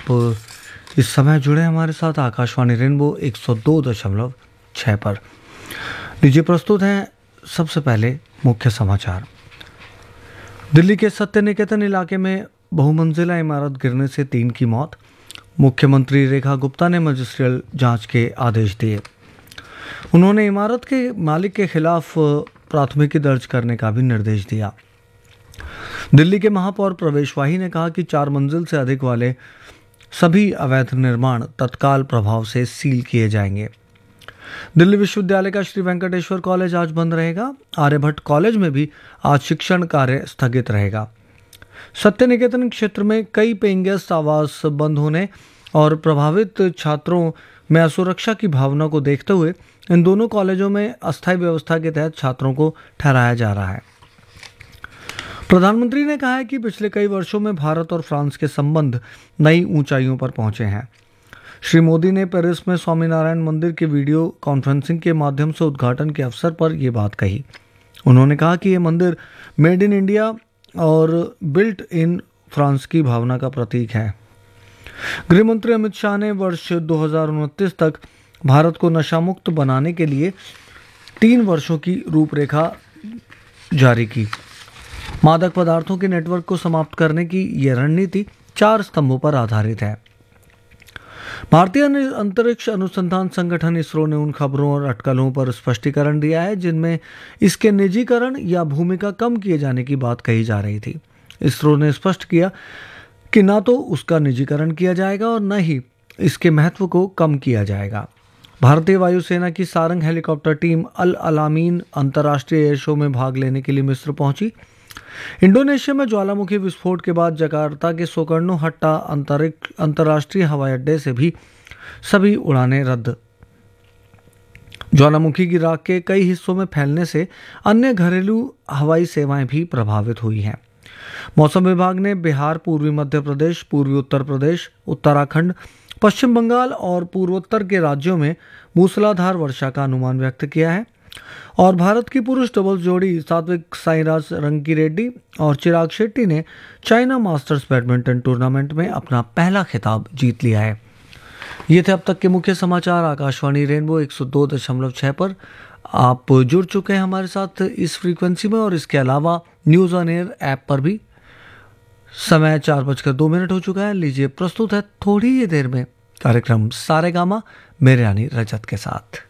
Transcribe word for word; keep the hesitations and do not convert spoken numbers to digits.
आप इस समय जुड़े हमारे साथ आकाशवाणी रेनबो एक सौ दो दशमलव छः पर। लीजिए प्रस्तुत हैं सबसे पहले मुख्य समाचार। दिल्ली के सत्य निकेतन इलाके में बहुमंजिला इमारत गिरने से तीन की मौत। मुख्यमंत्री रेखा गुप्ता ने मजिस्ट्रियल जांच के आदेश दिए। उन्होंने इमारत के मालिक के खिलाफ प्राथमिकी दर्ज करने का भी निर्देश दिया। दिल्ली के महापौर प्रवेश वाही ने कहा कि चार मंजिल से अधिक वाले सभी अवैध निर्माण तत्काल प्रभाव से सील किए जाएंगे। दिल्ली विश्वविद्यालय का श्री वेंकटेश्वर कॉलेज आज बंद रहेगा। आर्यभट्ट कॉलेज में भी आज शिक्षण कार्य स्थगित रहेगा। सत्य निकेतन क्षेत्र में कई पेइंग गेस्ट आवास बंद होने और प्रभावित छात्रों में असुरक्षा की भावना को देखते हुए इन दोनों कॉलेजों में अस्थायी व्यवस्था के तहत छात्रों को ठहराया जा रहा है। प्रधानमंत्री ने कहा है कि पिछले कई वर्षों में भारत और फ्रांस के संबंध नई ऊंचाइयों पर पहुंचे हैं। श्री मोदी ने पेरिस में स्वामीनारायण मंदिर के वीडियो कॉन्फ्रेंसिंग के माध्यम से उद्घाटन के अवसर पर यह बात कही। उन्होंने कहा कि यह मंदिर मेड इन इंडिया और बिल्ट इन फ्रांस की भावना का प्रतीक है। गृह मंत्री अमित शाह ने वर्ष दो हज़ार उनतीस तक भारत को नशा मुक्त बनाने के लिए तीन वर्षों की रूपरेखा जारी की। मादक पदार्थों के नेटवर्क को समाप्त करने की यह रणनीति चार स्तंभों पर आधारित है। भारतीय अंतरिक्ष अनुसंधान संगठन इसरो ने उन खबरों और अटकलों पर स्पष्टीकरण दिया है जिनमें इसके निजीकरण या भूमिका कम किए जाने की बात कही जा रही थी। इसरो ने स्पष्ट किया कि न तो उसका निजीकरण किया जाएगा और न ही इसके महत्व को कम किया जाएगा। भारतीय वायुसेना की सारंग हेलीकॉप्टर टीम अल अलामीन अंतर्राष्ट्रीय एयर शो में भाग लेने के लिए मिस्र पहुंची। इंडोनेशिया में ज्वालामुखी विस्फोट के बाद जकार्ता के सोकर्नो हट्टा अंतरिक्ष अंतर्राष्ट्रीय हवाई अड्डे से भी सभी उड़ानें रद्द। ज्वालामुखी की राख के कई हिस्सों में फैलने से अन्य घरेलू हवाई सेवाएं भी प्रभावित हुई हैं। मौसम विभाग ने बिहार, पूर्वी मध्य प्रदेश, पूर्वी उत्तर प्रदेश, उत्तराखंड, पश्चिम बंगाल और पूर्वोत्तर के राज्यों में मूसलाधार वर्षा का अनुमान व्यक्त किया है और भारत की पुरुष डबल्स जोड़ी सात्विक साईराज रंकीरेड्डी और चिराग शेट्टी ने चाइना मास्टर्स बैडमिंटन टूर्नामेंट में अपना पहला खिताब जीत लिया है। ये थे अब तक के मुख्य समाचार। आकाशवाणी रेनबो एक सौ दो दशमलव छः पर आप जुड़ चुके हैं हमारे साथ इस फ्रीक्वेंसी में और इसके अलावा न्यूज़ ऑन एयर ऐप पर भी। समय चार बजकर दो मिनट हो चुका है। लीजिए प्रस्तुत है थोड़ी ही देर में कार्यक्रम सारेगामा मेरे यानी रजत के साथ।